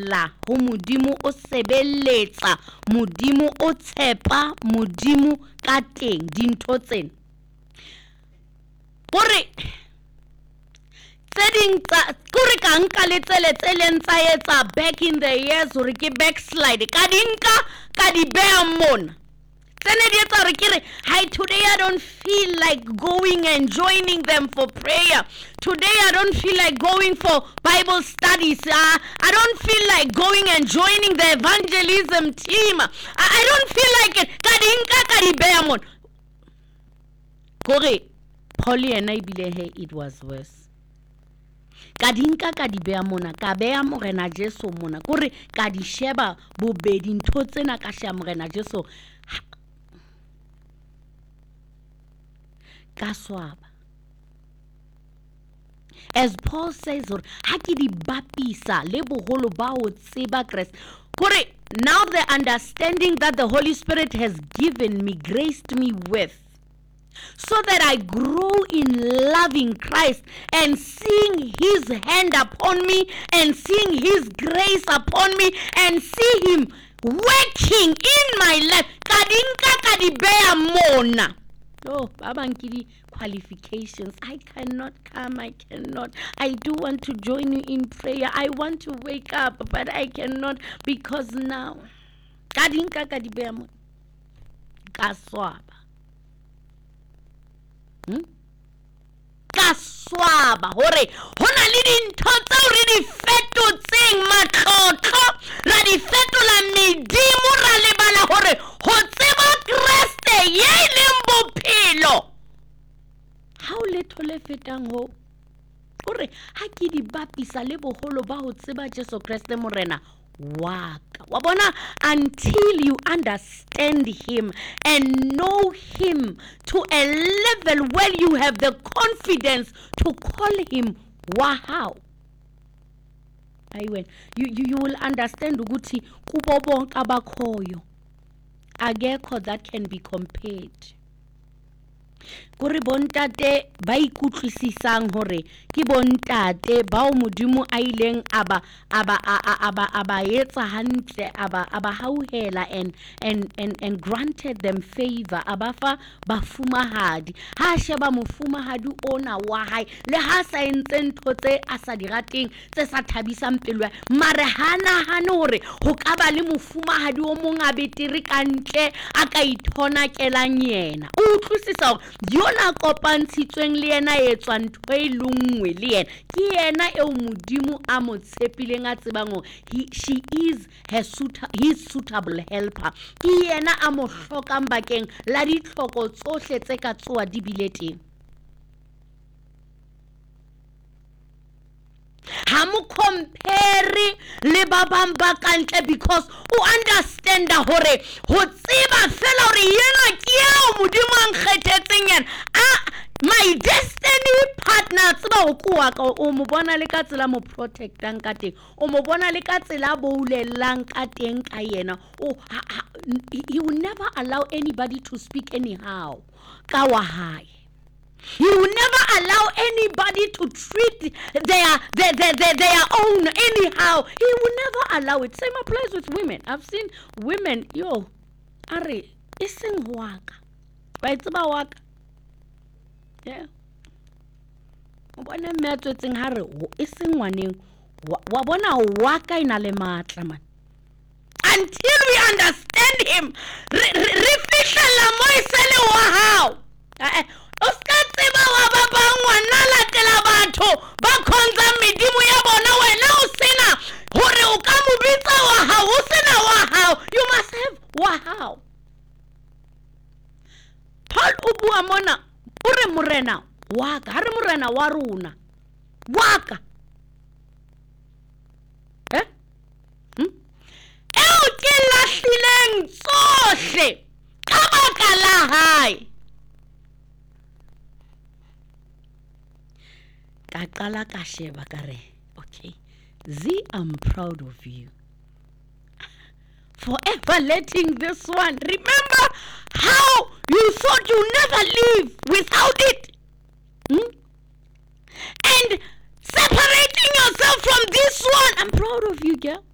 la ho modimo o sebeletsa modimo o tshepa modimo ka teng dintho tsena gore kore ka nka letsele tsa etsa back in the years gore ke backslide ka dinka ka di bear mona tsene di etsa gore kere hi today I don't feel like going and joining them for prayer. Today I don't feel like going for Bible studies. I don't feel like going and joining the evangelism team. I don't feel like it. Ka dinka ka di bear mona kore Paul yena ibile he it was worse. Ka dinka ka di beya mona ka beya morena Jesu mona kore ka di sheba bobedi ntho tsena ka sheba morena Jesu ka swaba. As Paul says ha ke di bapisa le boholo ba o tseba Christ kore now the understanding that the Holy Spirit has given me, graced me with, so that I grow in loving Christ and seeing his hand upon me and seeing his grace upon me and see him working in my life. Kadinka kadibea mona. Oh, babankidi qualifications. I cannot come. I do want to join you in prayer. I want to wake up, but I cannot because now. Kadinka kadibea mona. Kaswaba. Ka swaba hore hona le dintho tseo re di fetotseng matlotlo ra di fetola medimo ra lebala hore ho tseba Kriste ye leng bophelo ha o letho le fetang ho hore ha ke di bapisa le boholo ba ho tseba Jesu Kriste morena waka wa bona until you understand him and know him to a level where you have the confidence to call him wow. Ayiwen you will understand ukuthi kubo bonke abakhoyo akekho that can be compared. Kore bontate ba ikutlwisisang hore ke bontate ba o modimo a ileng aba etsa hantle aba hauhela and granted them favor abafa bafumahadi ha sheba mofumahadi ona wa hae le ha sa entse ntho tse a sa di rateng tse sa thabisang pelo mare hana hore ho ka ba le mofumahadi o mong a betere ka ntle a ka ithona kelang yena o utlwisisa yona kopantshitsweng le yena etswa ntho e lungwe le yena ke yena e modimo a mo tshepileng a tsebang she is his suitable helper ke yena a mo hlokang bakeng la ditlhoko tsohle tse ka tsoa di bile teng ha mo compare le ba bang ba kantle because o understand hore ho tseba fela hore yena ke eo modimo a nkgethetseng yena my destiny partner tseba o kuwa ka o mo bona le ka tsela mo protectang ka teng o mo bona le ka tsela bo ulellang ka teng ka yena he will never allow anybody to speak anyhow ka wa hae. He will never allow anybody to treat their own anyhow. He will never allow it. Same applies with women. I've seen women, are iseng waka. Right ba waka. Yeah. Bona me tswetseng ha re iseng ngwaneng wa bona waka ina le matla man. Until we understand him, re fihlela mo isele wa hao. Oska tseba wa ba bangwa na latela batho ba khonza medimo ya bona wena o sena hore o ka mo bitsa wa hao o sena wa hao you must have wa hao. Paul o bua mona o re morena waka ha re morena wa rona waka eo ke lahlileng tsohle ka baka la hae. Kakala kasheba kare. Okay. Z, I'm proud of you. Forever letting this one. Remember how you thought you never live without it. And separating yourself from this one. I'm proud of you, girl.